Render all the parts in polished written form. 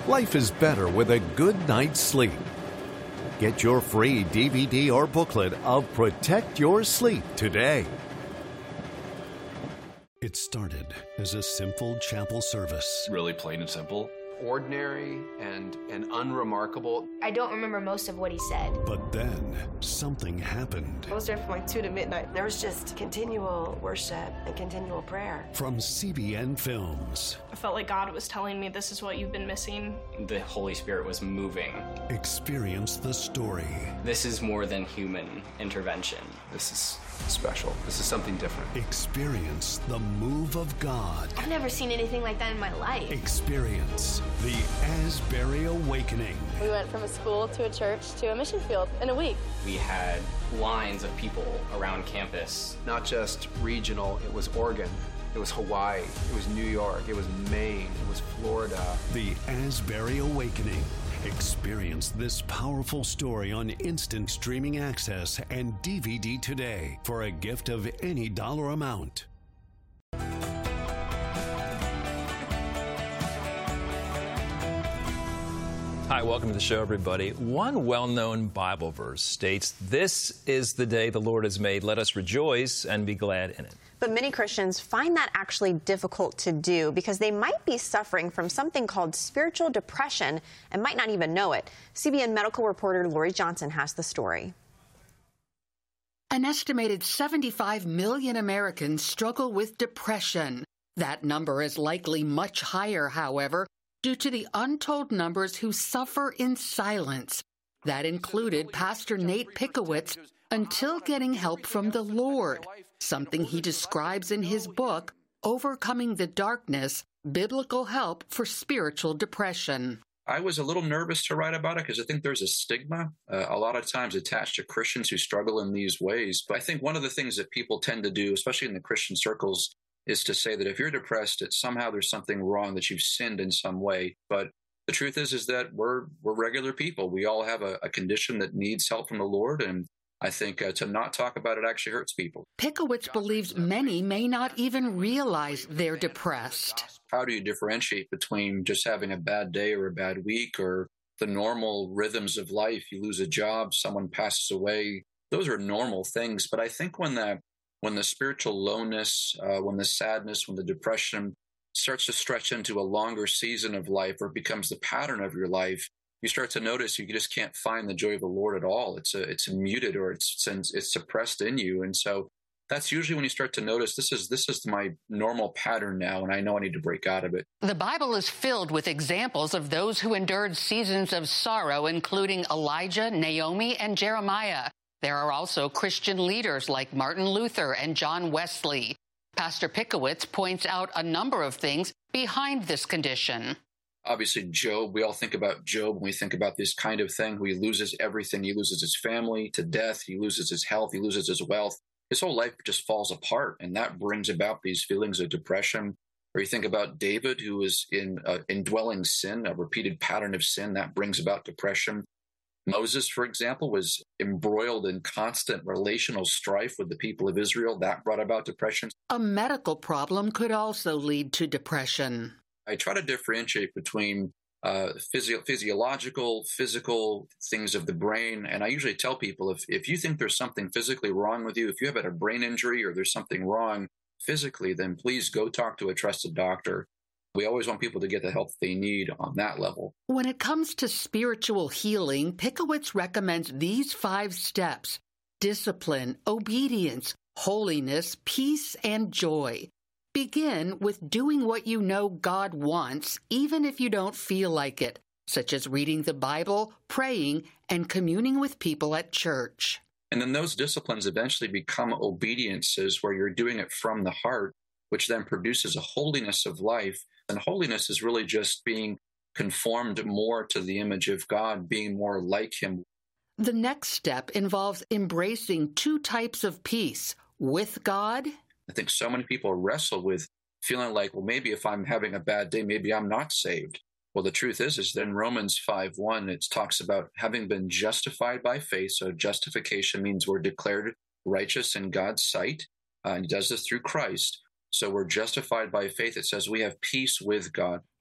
Life is better with a good night's sleep. Get your free DVD or booklet of Protect Your Sleep today. It started as a simple chapel service. Really plain and simple. Ordinary and unremarkable. I don't remember most of what he said. But then something happened. I was there from like 2 to midnight. There was just continual worship and continual prayer. From CBN Films. I felt like God was telling me, this is what you've been missing. The Holy Spirit was moving. Experience the story. This is more than human intervention. This is special. This is something different. Experience the move of God. I've never seen anything like that in my life. Experience the Asbury Awakening. We went from a school to a church to a mission field in a week. We had lines of people around campus. Not just regional, it was Oregon, it was Hawaii, it was New York, it was Maine, it was Florida. The Asbury Awakening. Experience this powerful story on instant streaming access and DVD today for a gift of any dollar amount. Hi, welcome to the show, everybody. One well-known Bible verse states, "This is the day the Lord has made. Let us rejoice and be glad in it." But many Christians find that actually difficult to do because they might be suffering from something called spiritual depression and might not even know it. CBN medical reporter Lori Johnson has the story. An estimated 75 million Americans struggle with depression. That number is likely much higher, however, due to the untold numbers who suffer in silence. That included Pastor Nate Pickowicz until getting help from the Lord, something he describes in his book, Overcoming the Darkness, Biblical Help for Spiritual Depression. I was a little nervous to write about it because I think there's a stigma a lot of times attached to Christians who struggle in these ways. But I think one of the things that people tend to do, especially in the Christian circles, is to say that if you're depressed, that somehow there's something wrong, that you've sinned in some way. But the truth is that we're regular people. We all have a condition that needs help from the Lord, and I think to not talk about it actually hurts people. Pickowicz believes many may not even realize they're depressed. How do you differentiate between just having a bad day or a bad week or the normal rhythms of life? You lose a job, someone passes away. Those are normal things. But I think when the spiritual lowness, when the sadness, when the depression starts to stretch into a longer season of life or becomes the pattern of your life, you start to notice you just can't find the joy of the Lord at all. It's muted or it's suppressed in you. And so that's usually when you start to notice this is my normal pattern now, and I know I need to break out of it. The Bible is filled with examples of those who endured seasons of sorrow, including Elijah, Naomi, and Jeremiah. There are also Christian leaders like Martin Luther and John Wesley. Pastor Pickowicz points out a number of things behind this condition. Obviously, Job, we all think about Job when we think about this kind of thing. He loses everything. He loses his family to death. He loses his health. He loses his wealth. His whole life just falls apart, and that brings about these feelings of depression. Or you think about David, who is in indwelling sin, a repeated pattern of sin, that brings about depression. Moses, for example, was embroiled in constant relational strife with the people of Israel. That brought about depression. A medical problem could also lead to depression. I try to differentiate between physiological, physical things of the brain. And I usually tell people, if you think there's something physically wrong with you, if you have had a brain injury or there's something wrong physically, then please go talk to a trusted doctor. We always want people to get the help they need on that level. When it comes to spiritual healing, Pickowicz recommends these 5 steps: discipline, obedience, holiness, peace, and joy. Begin with doing what you know God wants, even if you don't feel like it, such as reading the Bible, praying, and communing with people at church. And then those disciplines eventually become obediences where you're doing it from the heart, which then produces a holiness of life. And holiness is really just being conformed more to the image of God, being more like Him. The next step involves embracing 2 types of peace, with God. I think so many people wrestle with feeling like, well, maybe if I'm having a bad day, maybe I'm not saved. Well, the truth is that in Romans 5:1, it talks about having been justified by faith. So justification means we're declared righteous in God's sight, and He does this through Christ. So we're justified by faith. It says we have peace with God.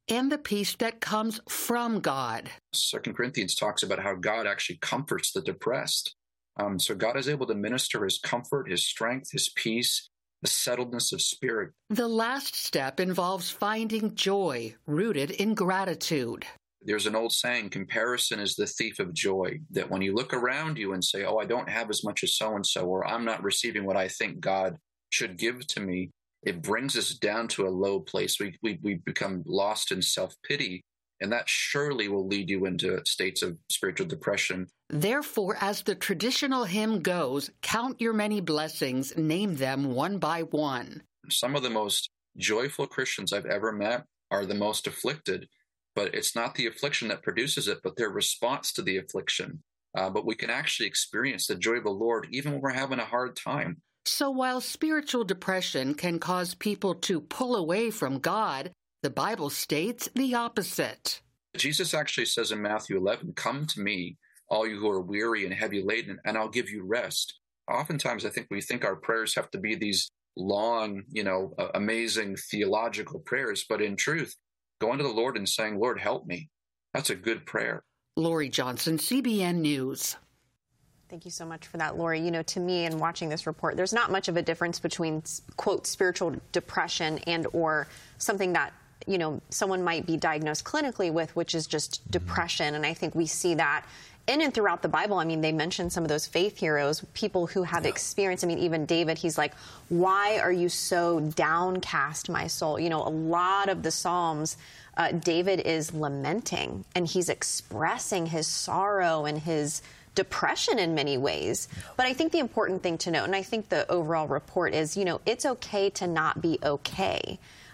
and the peace that comes from God. 2 Corinthians talks about how God actually comforts the depressed. So God is able to minister his comfort, his strength, his peace, the settledness of spirit. The last step involves finding joy rooted in gratitude. There's an old saying, comparison is the thief of joy, that when you look around you and say, oh, I don't have as much as so-and-so, or I'm not receiving what I think God should give to me, it brings us down to a low place. We become lost in self-pity, and that surely will lead you into states of spiritual depression. Therefore, as the traditional hymn goes, count your many blessings, name them one by one. Some of the most joyful Christians I've ever met are the most afflicted, but it's not the affliction that produces it, but their response to the affliction. But we can actually experience the joy of the Lord even when we're having a hard time. So while spiritual depression can cause people to pull away from God, the Bible states the opposite. Jesus actually says in Matthew 11, come to me, all you who are weary and heavy laden, and I'll give you rest. Oftentimes, I think we think our prayers have to be these long, amazing theological prayers. But in truth, going to the Lord and saying, Lord, help me. That's a good prayer. Lori Johnson, CBN News. Thank you so much for that, Lori. To me, in watching this report, there's not much of a difference between, quote, spiritual depression and or something that, someone might be diagnosed clinically with, which is just depression. And I think we see that in and throughout the Bible. I mean, they mention some of those faith heroes, people who have experienced. I mean, even David, he's like, why are you so downcast, my soul? A lot of the Psalms, David is lamenting, and he's expressing his sorrow and his depression in many ways. But I think the important thing to note, and I think the overall report is, it's okay to not be okay.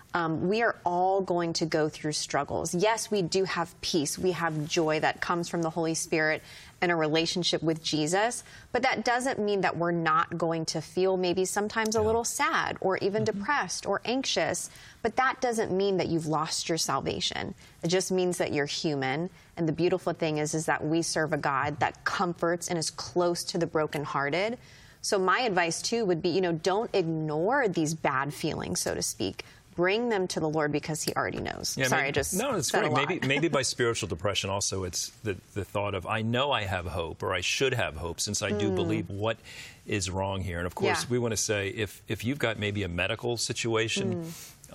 We are all going to go through struggles. Yes, we do have peace. We have joy that comes from the Holy Spirit and a relationship with Jesus. But that doesn't mean that we're not going to feel maybe sometimes a little sad or even depressed or anxious. But that doesn't mean that you've lost your salvation. It just means that you're human. And the beautiful thing is that we serve a God that comforts and is close to the brokenhearted. So my advice, too, would be, don't ignore these bad feelings, so to speak. Bring them to the Lord because he already knows. Yeah, Sorry, it's great. Maybe by spiritual depression also it's the thought of, I know I have hope, or I should have hope, since I do believe what is wrong here. And of course, we want to say, if you've got maybe a medical situation,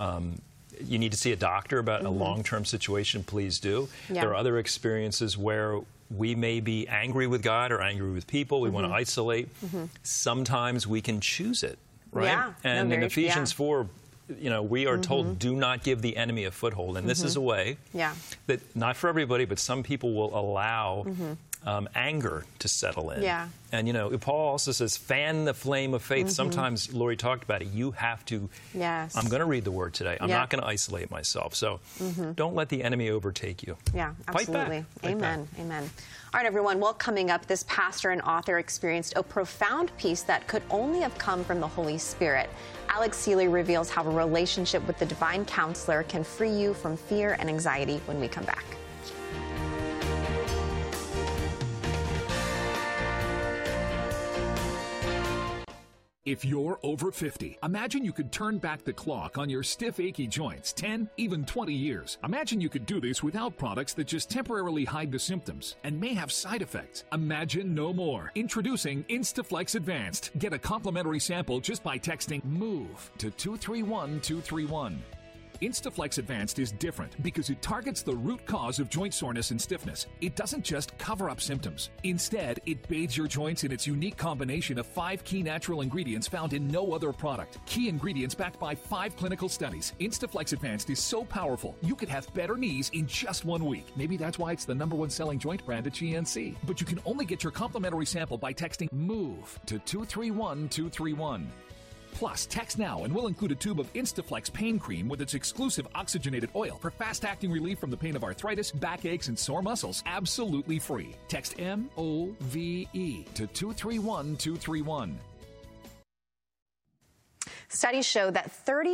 you need to see a doctor about a long-term situation, please do. There are other experiences where we may be angry with God or angry with people. We want to isolate. Sometimes we can choose it, right? Yeah. And in Ephesians 4, we are told, do not give the enemy a foothold. And this is a way that, not for everybody, but some people will allow anger to settle in. Yeah. And, Paul also says, fan the flame of faith. Sometimes, Lori talked about it, you have to, I'm going to read the word today. I'm not going to isolate myself. So don't let the enemy overtake you. Yeah, absolutely. Fight back. Amen. All right, everyone. Well, coming up, this pastor and author experienced a profound peace that could only have come from the Holy Spirit. Alex Seeley reveals how a relationship with the divine counselor can free you from fear and anxiety when we come back. If you're over 50, imagine you could turn back the clock on your stiff, achy joints 10, even 20 years. Imagine you could do this without products that just temporarily hide the symptoms and may have side effects. Imagine no more. Introducing Instaflex Advanced. Get a complimentary sample just by texting MOVE to 231231. Instaflex Advanced is different because it targets the root cause of joint soreness and stiffness. It doesn't just cover up symptoms. Instead, it bathes your joints in its unique combination of 5 key natural ingredients found in no other product. Key ingredients backed by 5 clinical studies. Instaflex Advanced is so powerful, you could have better knees in just 1 week. Maybe that's why it's the #1 selling joint brand at GNC. But you can only get your complimentary sample by texting MOVE to 231231. Plus, text now and we'll include a tube of Instaflex pain cream with its exclusive oxygenated oil for fast-acting relief from the pain of arthritis, backaches, and sore muscles, absolutely free. Text MOVE to 231231. Studies show that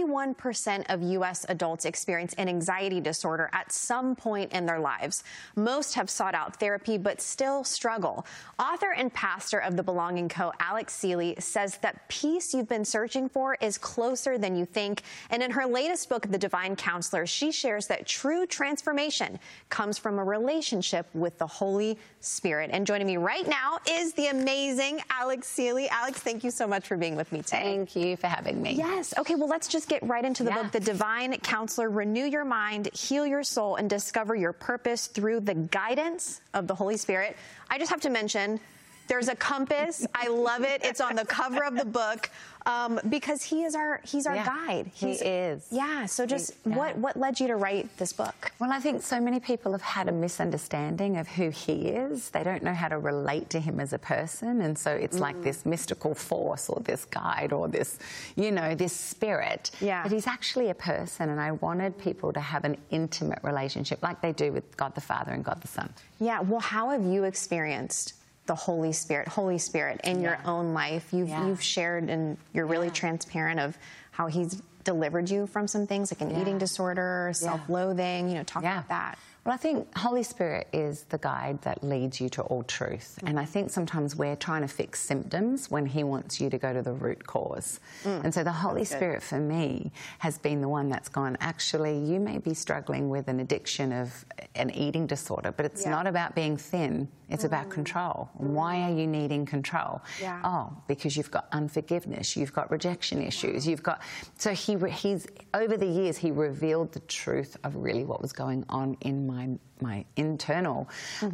31% of U.S. adults experience an anxiety disorder at some point in their lives. Most have sought out therapy, but still struggle. Author and pastor of The Belonging Co., Alex Seeley, says that peace you've been searching for is closer than you think. And in her latest book, The Divine Counselor, she shares that true transformation comes from a relationship with the Holy Spirit. And joining me right now is the amazing Alex Seeley. Alex, thank you so much for being with me today. Thank you for having me. Yes. Okay, well, let's just get right into the book, The Divine Counselor. Renew your mind, heal your soul, and discover your purpose through the guidance of the Holy Spirit. I just have to mention, there's a compass. I love it. It's on the cover of the book because he's our guide. He is. Yeah. So just what led you to write this book? Well, I think so many people have had a misunderstanding of who he is. They don't know how to relate to him as a person. And so it's like this mystical force or this guide or this, this spirit. Yeah. But he's actually a person. And I wanted people to have an intimate relationship like they do with God the Father and God the Son. Yeah. Well, how have you experienced the Holy Spirit in your own life? You've shared, and you're really transparent of how he's delivered you from some things like an eating disorder, self-loathing, talk about that. Well, I think Holy Spirit is the guide that leads you to all truth. And I think sometimes we're trying to fix symptoms when he wants you to go to the root cause. And so the Holy Spirit for me has been the one that's gone, actually, you may be struggling with an addiction of an eating disorder, but it's not about being thin. It's about control. Why are you needing control? Oh, because you've got unforgiveness, you've got rejection issues, you've got... So he's over the years, he revealed the truth of really what was going on in my internal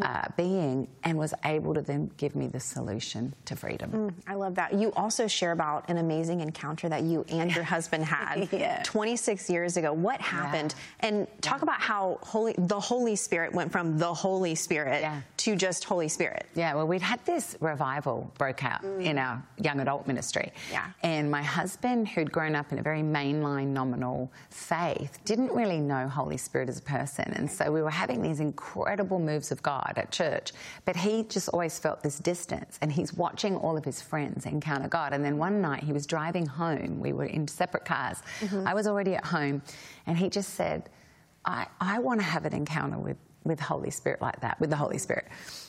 being, and was able to then give me the solution to freedom. I love that. You also share about an amazing encounter that you and your husband had 26 years ago. What happened? And talk about how the Holy Spirit went from the Holy Spirit to just Holy Spirit. Yeah, well, we'd had this revival broke out in our young adult ministry. And my husband, who'd grown up in a very mainline nominal faith, didn't really know Holy Spirit as a person. And so we were having these incredible moves of God at church, but he just always felt this distance, and he's watching all of his friends encounter God. And then one night he was driving home. We were in separate cars. I was already at home, and he just said, I want to have an encounter with Holy Spirit like that, with the Holy Spirit.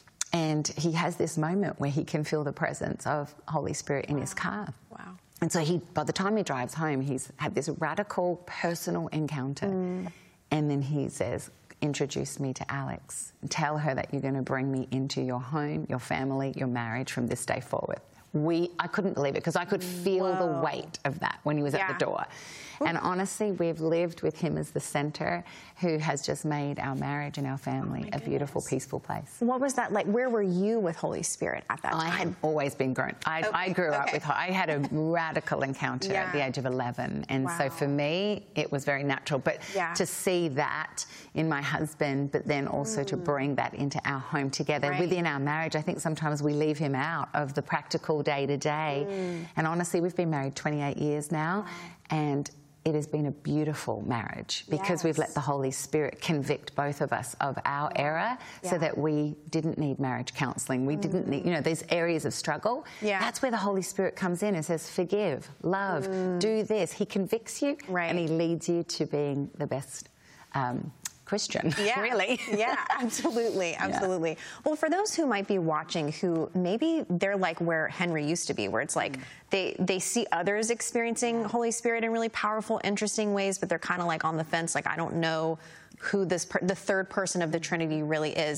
And he has this moment where he can feel the presence of Holy Spirit in his car. Wow. And so by the time he drives home, he's had this radical personal encounter. And then he says, introduce me to Alex. Tell her that you're going to bring me into your home, your family, your marriage from this day forward. I couldn't believe it because I could feel the weight of that when he was at the door. And honestly, we've lived with him as the center, who has just made our marriage and our family a beautiful, peaceful place. What was that like? Where were you with Holy Spirit at that time? I had always been grown. I grew up with her. I had a radical encounter at the age of 11. And so for me, it was very natural. But to see that in my husband, but then also to bring that into our home together within our marriage, I think sometimes we leave him out of the practical day-to-day. And honestly, we've been married 28 years now. And it has been a beautiful marriage because we've let the Holy Spirit convict both of us of our error so that we didn't need marriage counselling. We didn't need, these areas of struggle. That's where the Holy Spirit comes in and says, forgive, love, do this. He convicts you and he leads you to being the best Christian, really. Absolutely. Well, for those who might be watching who maybe they're like where Henry used to be, where it's like they see others experiencing Holy Spirit in really powerful, interesting ways, but they're kind of like on the fence, like I don't know who the third person of the Trinity really is.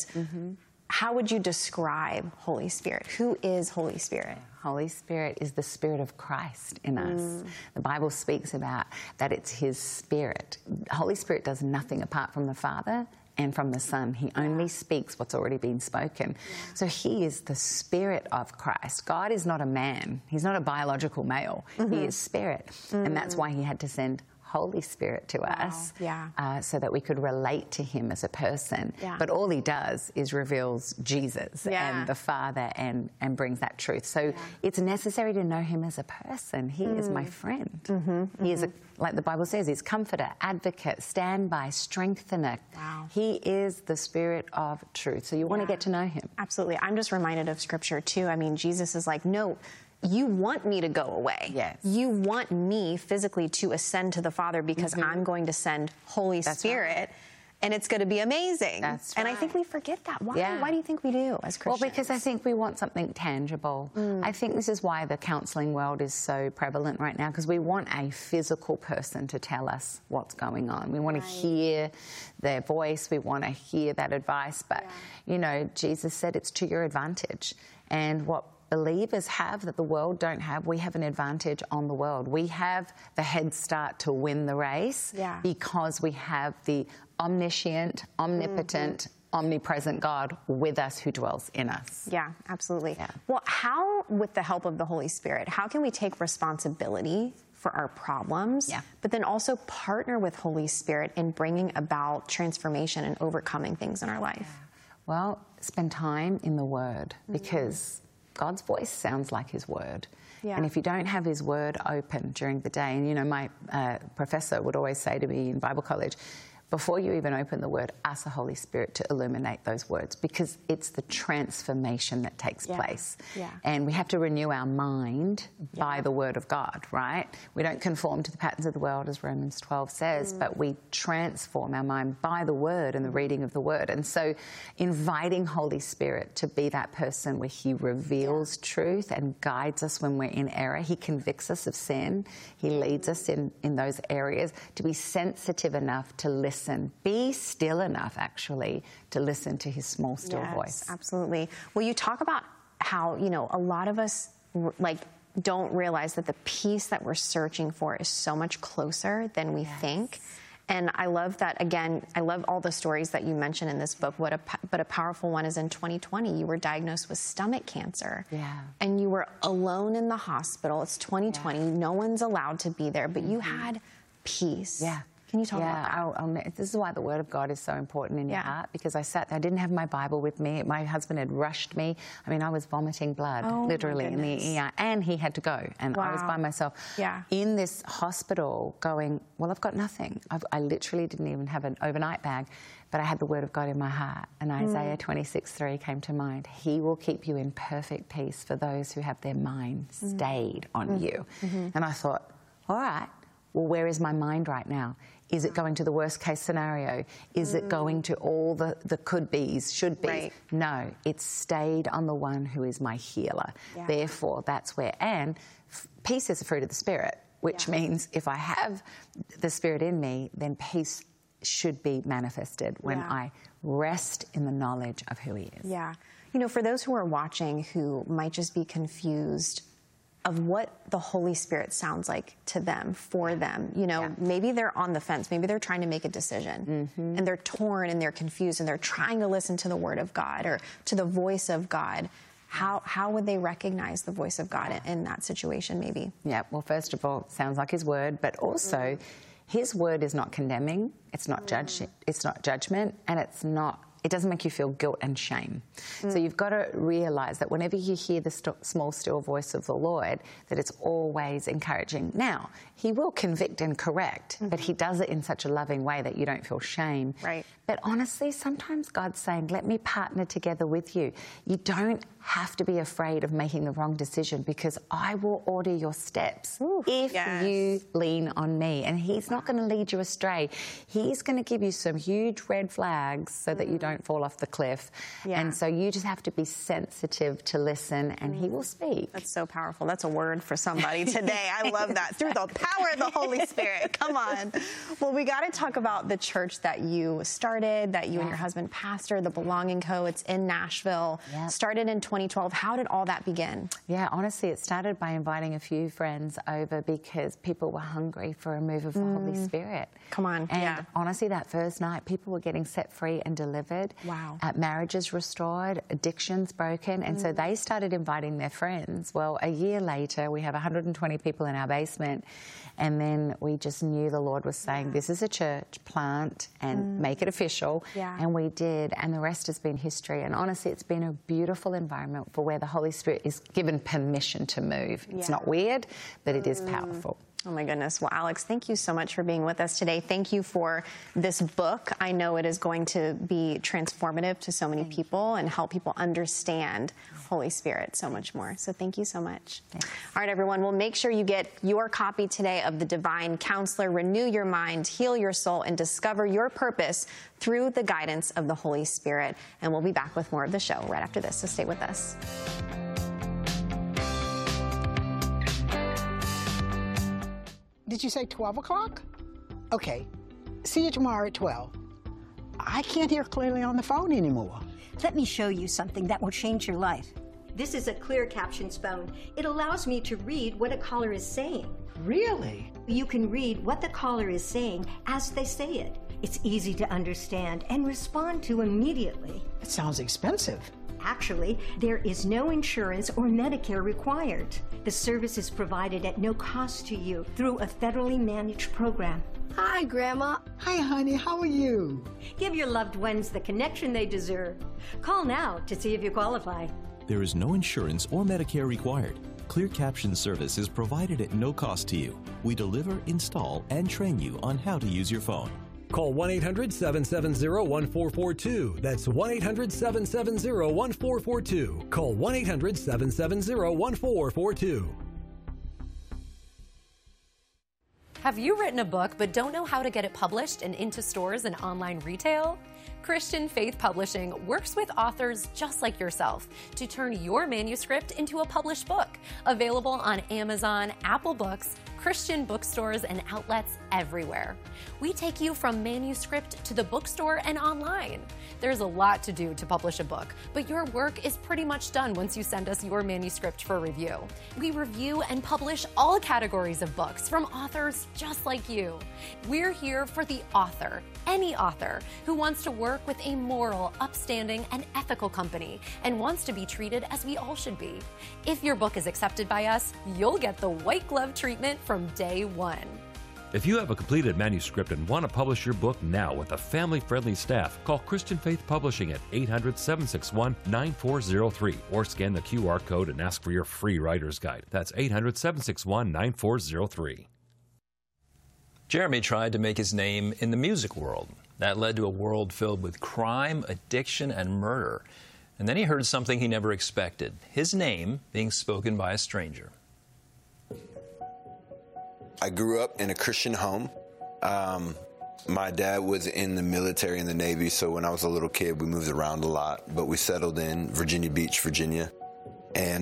How would you describe Holy Spirit? Who is Holy Spirit? Holy Spirit is the Spirit of Christ in us. The Bible speaks about that it's his Spirit. Holy Spirit does nothing apart from the Father and from the Son. He only speaks what's already been spoken. So he is the Spirit of Christ. God is not a man. He's not a biological male. He is Spirit. And that's why he had to send Holy Spirit to us so that we could relate to him as a person. But all he does is reveals Jesus and the Father and brings that truth. So it's necessary to know him as a person. He is my friend. He is, like the Bible says, he's comforter, advocate, standby, strengthener. He is the Spirit of truth. So you want to get to know him. Absolutely. I'm just reminded of Scripture, too. I mean, Jesus is like, no, you want me to go away. Yes. You want me physically to ascend to the Father because I'm going to send Holy Spirit. Right. And it's going to be amazing. That's and right. I think we forget that. Why? Yeah. Why do you think we do as Christians? Well, because I think we want something tangible. I think this is why the counselling world is so prevalent right now, because we want a physical person to tell us what's going on. We want to hear their voice. We want to hear that advice. But, you know, Jesus said it's to your advantage. And what believers have that the world don't have, we have an advantage on the world. We have the head start to win the race because we have the omniscient, omnipotent, omnipresent God with us who dwells in us. Yeah, absolutely. Yeah. Well, how, with the help of the Holy Spirit, how can we take responsibility for our problems, but then also partner with Holy Spirit in bringing about transformation and overcoming things in our life? Well, spend time in the Word, because God's voice sounds like His Word. And if you don't have His Word open during the day, and, you know, my professor would always say to me in Bible college, before you even open the Word, ask the Holy Spirit to illuminate those words, because it's the transformation that takes place. And we have to renew our mind by the Word of God, right? We don't conform to the patterns of the world, as Romans 12 says, but we transform our mind by the Word and the reading of the Word. And so inviting Holy Spirit to be that person where He reveals truth and guides us when we're in error. He convicts us of sin. He leads us in those areas, to be sensitive enough to listen. Be still enough, actually, to listen to His small, still voice. Absolutely. Well, you talk about how, you know, a lot of us, like, don't realize that the peace that we're searching for is so much closer than we think. And I love that, again, I love all the stories that you mentioned in this book. But a powerful one is in 2020, you were diagnosed with stomach cancer. And you were alone in the hospital. It's 2020. No one's allowed to be there, but you had peace. Can you talk about that? This is why the Word of God is so important in your heart, because I sat there, I didn't have my Bible with me. My husband had rushed me. I mean, I was vomiting blood, literally, in the ER, and he had to go, and I was by myself in this hospital going, well, I've got nothing. I literally didn't even have an overnight bag, but I had the Word of God in my heart, and Isaiah 26:3 came to mind. He will keep you in perfect peace for those who have their mind stayed on you. And I thought, all right, well, where is my mind right now? Is it going to the worst case scenario? Is it going to all the could-bes, should-bes? No, it's stayed on the one who is my healer. Therefore, that's where, and peace is the fruit of the Spirit, which means if I have the Spirit in me, then peace should be manifested when I rest in the knowledge of who He is. You know, for those who are watching who might just be confused of what the Holy Spirit sounds like to them, for them. You know, maybe they're on the fence. Maybe they're trying to make a decision. And they're torn and they're confused and they're trying to listen to the Word of God or to the voice of God. How would they recognize the voice of God in that situation, maybe? Well, first of all, it sounds like His Word, but also His Word is not condemning, it's not judgment, and it doesn't make you feel guilt and shame. So you've got to realise that whenever you hear the small, still voice of the Lord, that it's always encouraging. Now, He will convict and correct, but He does it in such a loving way that you don't feel shame. But honestly, sometimes God's saying, let me partner together with you. You don't have to be afraid of making the wrong decision, because I will order your steps if you lean on me. And He's not going to lead you astray. He's going to give you some huge red flags so that you don't fall off the cliff. And so you just have to be sensitive to listen, and He will speak. That's so powerful. That's a word for somebody today. I love that. Through the power of the Holy Spirit. Come on. Well, we got to talk about the church that you started, that you and your husband pastor, the Belonging Co. It's in Nashville. Started in 2012. How did all that begin? Honestly, it started by inviting a few friends over because people were hungry for a move of the Holy Spirit. Come on. And honestly, that first night, people were getting set free and delivered. Marriages restored, addictions broken. And so they started inviting their friends. Well, a year later, we have 120 people in our basement. And then we just knew the Lord was saying, this is a church, plant and make it official. And we did. And the rest has been history. And honestly, it's been a beautiful environment for where the Holy Spirit is given permission to move. It's not weird, but it is powerful. Oh, my goodness. Well, Alex, thank you so much for being with us today. Thank you for this book. I know it is going to be transformative to so many people and help people understand Holy Spirit so much more. So thank you so much. Thanks. All right, everyone. Well, make sure you get your copy today of The Divine Counselor. Renew your mind, heal your soul, and discover your purpose through the guidance of the Holy Spirit. And we'll be back with more of the show right after this, so stay with us. Did you say 12 o'clock? Okay. See you tomorrow at 12. I can't hear clearly on the phone anymore. Let me show you something that will change your life. This is a Clear Captions phone. It allows me to read what a caller is saying. Really? You can read what the caller is saying as they say it. It's easy to understand and respond to immediately. It sounds expensive. Actually, there is no insurance or Medicare required. The service is provided at no cost to you through a federally managed program. Hi, Grandma. Hi, honey. How are you? Give your loved ones the connection they deserve. Call now to see if you qualify. There is no insurance or Medicare required. Clear Captions service is provided at no cost to you. We deliver, install, and train you on how to use your phone. Call 1-800-770-1442. That's 1-800-770-1442. Call 1-800-770-1442. Have you written a book but don't know how to get it published and into stores and online retail? Christian Faith Publishing works with authors just like yourself to turn your manuscript into a published book. Available on Amazon, Apple Books, Christian bookstores, and outlets everywhere. We take you from manuscript to the bookstore and online. There's a lot to do to publish a book, but your work is pretty much done once you send us your manuscript for review. We review and publish all categories of books from authors just like you. We're here for the author, any author who wants to work with a moral, upstanding, and ethical company and wants to be treated as we all should be. If your book is accepted by us, you'll get the white glove treatment from day one. If you have a completed manuscript and want to publish your book now with a family-friendly staff, call Christian Faith Publishing at 800-761-9403 or scan the QR code and ask for your free writer's guide. That's 800-761-9403. Jeremy tried to make his name in the music world. That led to a world filled with crime, addiction, and murder. And then he heard something he never expected, his name being spoken by a stranger. I grew up in a Christian home. My dad was in the military and the Navy, so when I was a little kid, we moved around a lot, but we settled in Virginia Beach, Virginia. And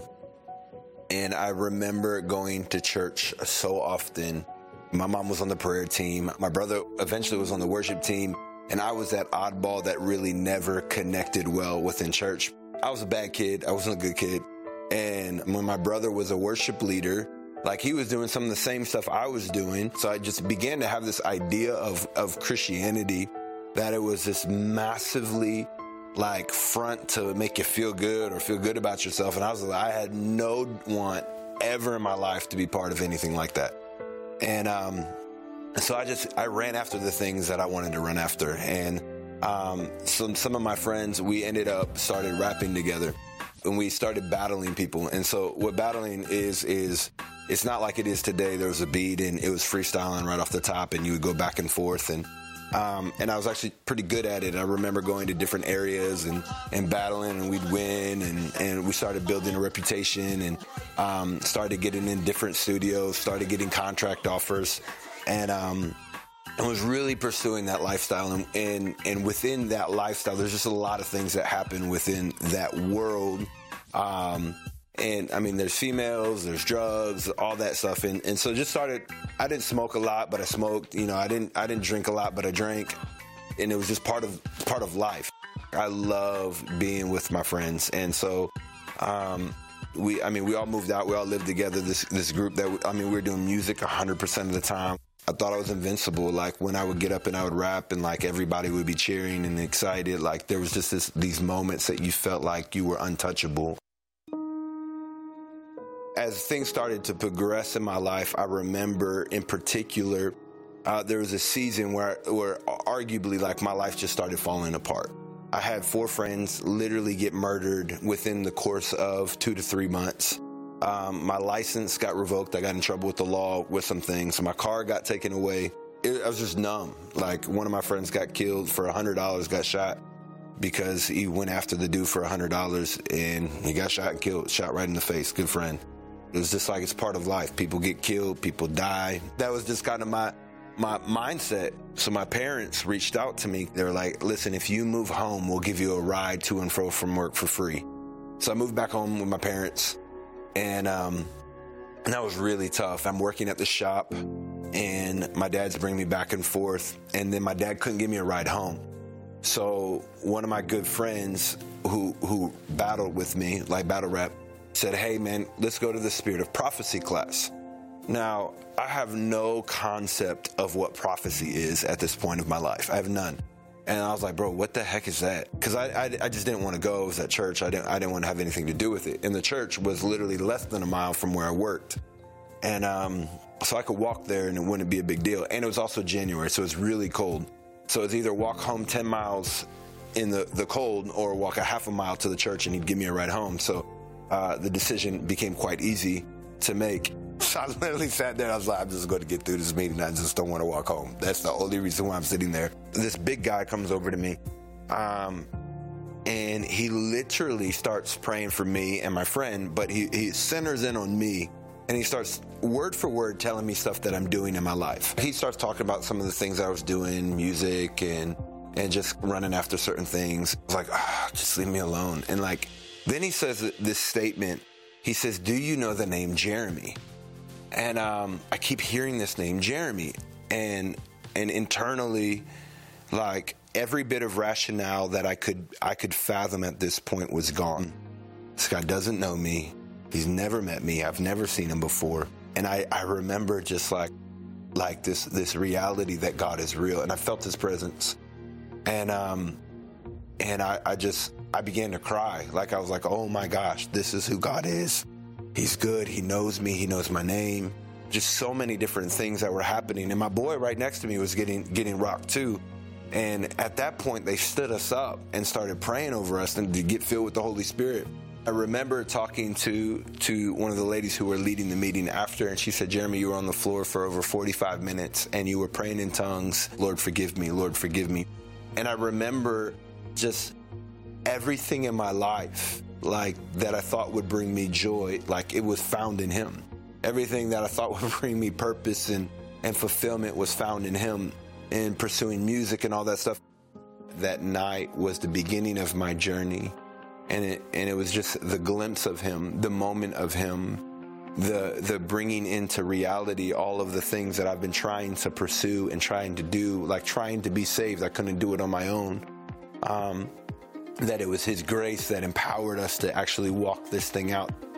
I remember going to church so often. My mom was on the prayer team. My brother eventually was on the worship team, and I was that oddball that really never connected well within church. I was a bad kid. I wasn't a good kid. And when my brother was a worship leader, like he was doing some of the same stuff I was doing. So I just began to have this idea of Christianity, that it was this massively like front to make you feel good or feel good about yourself. And I had no want ever in my life to be part of anything like that. And so I ran after the things that I wanted to run after. And some of my friends, we started rapping together. And we started battling people. And so what battling is it's not like it is today. There was a beat and it was freestyling right off the top and you would go back and forth. And I was actually pretty good at it. I remember going to different areas and battling, and we'd win, and we started building a reputation and started getting in different studios, started getting contract offers, and was really pursuing that lifestyle. And within that lifestyle, there's just a lot of things that happen within that world. And I mean, there's females, there's drugs, all that stuff. And so just started, I didn't smoke a lot, but I smoked, I didn't drink a lot, but I drank. And it was just part of life. I love being with my friends. And so, we all moved out. We all lived together. This group we were doing music 100% of the time. I thought I was invincible. Like when I would get up and I would rap and like everybody would be cheering and excited. Like there was just these moments that you felt like you were untouchable. As things started to progress in my life, I remember in particular, there was a season where arguably like my life just started falling apart. I had 4 friends literally get murdered within the course of 2 to 3 months. My license got revoked. I got in trouble with the law with some things. So my car got taken away. I was just numb. Like, one of my friends got killed for $100, got shot because he went after the dude for $100, and he got shot and killed, shot right in the face. Good friend. It was just like, it's part of life. People get killed, people die. That was just kind of my mindset. So my parents reached out to me. They were like, listen, if you move home, we'll give you a ride to and fro from work for free. So I moved back home with my parents, and that was really tough. I'm working at the shop, and my dad's bringing me back and forth, and then my dad couldn't give me a ride home. So one of my good friends who battled with me, like battle rap, said, hey man, let's go to the Spirit of Prophecy class. Now, I have no concept of what prophecy is at this point of my life. I have none. And I was like, bro, what the heck is that? Because I just didn't want to go. It was at church. I didn't want to have anything to do with it. And the church was literally less than a mile from where I worked. And so I could walk there and it wouldn't be a big deal. And it was also January, so it was really cold. So it's either walk home 10 miles in the cold or walk a half a mile to the church and he'd give me a ride home. So the decision became quite easy to make. So I literally sat there. I was like, I'm just going to get through this meeting. I just don't want to walk home. That's the only reason why I'm sitting there. This big guy comes over to me, and he literally starts praying for me and my friend, but he centers in on me, and he starts word for word telling me stuff that I'm doing in my life. He starts talking about some of the things I was doing, music and just running after certain things. I was like, just leave me alone. And like, then he says this statement. He says, do you know the name Jeremy? And I keep hearing this name, Jeremy, and internally, like, every bit of rationale that I could fathom at this point was gone. This guy doesn't know me. He's never met me. I've never seen him before. And I remember just like this reality that God is real, and I felt His presence, and I began to cry. Like, I was like, oh my gosh, this is who God is. He's good. He knows me. He knows my name. Just so many different things that were happening. And my boy right next to me was getting rocked too. And at that point, they stood us up and started praying over us and to get filled with the Holy Spirit. I remember talking to one of the ladies who were leading the meeting after, and she said, Jeremy, you were on the floor for over 45 minutes and you were praying in tongues, Lord, forgive me, Lord, forgive me. And I remember just everything in my life, like, that I thought would bring me joy, like, it was found in Him. Everything that I thought would bring me purpose and fulfillment was found in Him, and pursuing music and all that stuff. That night was the beginning of my journey, and it was just the glimpse of Him, the moment of Him, the bringing into reality all of the things that I've been trying to pursue and trying to do, like trying to be saved. I couldn't do it on my own. That it was His grace that empowered us to actually walk this thing out.